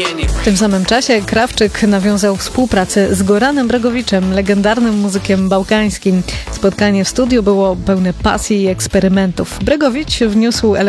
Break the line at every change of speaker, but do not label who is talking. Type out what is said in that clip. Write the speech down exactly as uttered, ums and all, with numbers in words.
W tym samym czasie Krawczyk nawiązał współpracę z Goranem Bregowiczem, legendarnym muzykiem bałkańskim. Spotkanie w studiu było pełne pasji i eksperymentów. Bregowicz wniósł